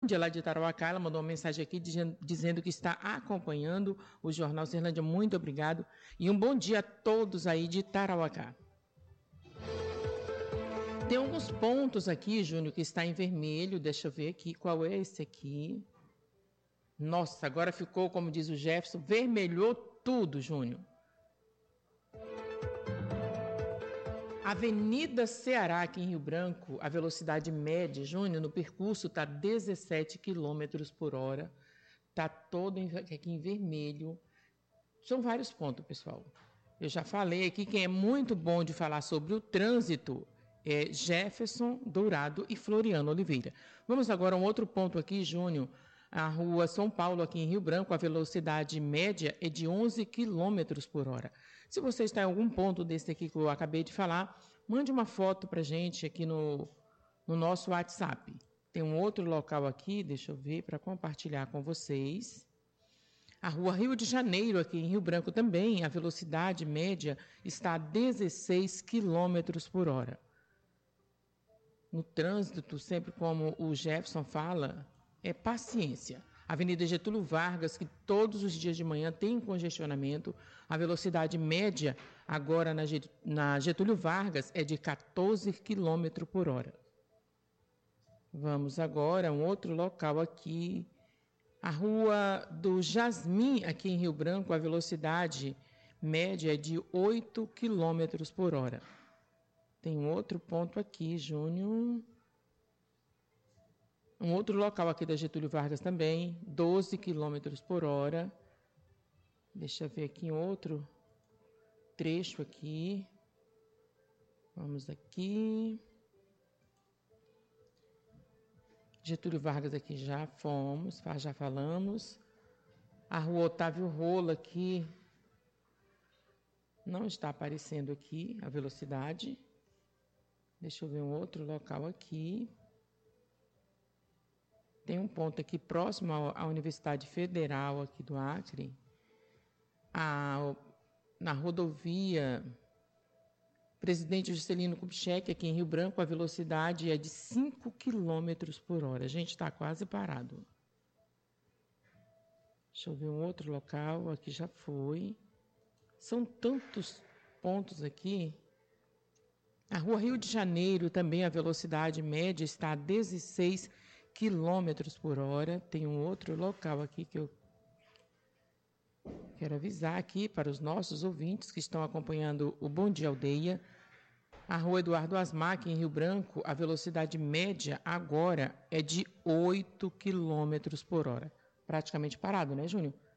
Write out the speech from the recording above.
Zerlândia, lá de Tarauacá. Ela mandou uma mensagem aqui dizendo que está acompanhando o Jornal Zerlândia. Muito obrigado. E um bom dia a todos aí de Tarauacá. Tem alguns pontos aqui, Júnior, que está em vermelho. Deixa eu ver aqui. Qual é esse aqui? Nossa, agora ficou, como diz o Jefferson, vermelhou tudo, Júnior. Avenida Ceará, aqui em Rio Branco, a velocidade média, Júnior, no percurso está 17 km por hora. Está todo aqui em vermelho. São vários pontos, pessoal. Eu já falei aqui, quem é muito bom de falar sobre o trânsito é Jefferson Dourado e Floriano Oliveira. Vamos agora a um outro ponto aqui, Júnior. A rua São Paulo, aqui em Rio Branco, a velocidade média é de 11 km por hora. Se você está em algum ponto desse aqui que eu acabei de falar, mande uma foto para a gente aqui no nosso WhatsApp. Tem um outro local aqui, deixa eu ver, para compartilhar com vocês. A rua Rio de Janeiro, aqui em Rio Branco também, a velocidade média está a 16 km por hora. No trânsito, sempre como o Jefferson fala, é paciência. Avenida Getúlio Vargas, que todos os dias de manhã tem congestionamento, a velocidade média agora na Getúlio Vargas é de 14 km por hora. Vamos agora a um outro local aqui, a Rua do Jasmim, aqui em Rio Branco, a velocidade média é de 8 km por hora. Tem um outro ponto aqui, Júnior. Um outro local aqui da Getúlio Vargas também, 12 km por hora. Deixa eu ver aqui um outro trecho aqui. Vamos aqui. Getúlio Vargas aqui já falamos. A rua Otávio Rola aqui não está aparecendo aqui a velocidade. Deixa eu ver um outro local aqui. Tem um ponto aqui próximo à Universidade Federal aqui do Acre, na rodovia Presidente Juscelino Kubitschek, aqui em Rio Branco, a velocidade é de 5 km por hora. A gente está quase parado. Deixa eu ver um outro local, aqui já foi. São tantos pontos aqui. A rua Rio de Janeiro também a velocidade média está a 16 km por hora. Tem um outro local aqui que eu quero avisar aqui para os nossos ouvintes que estão acompanhando o Bom Dia Aldeia. A rua Eduardo Asmar, aqui em Rio Branco, a velocidade média agora é de 8 km por hora. Praticamente parado, né, Júnior?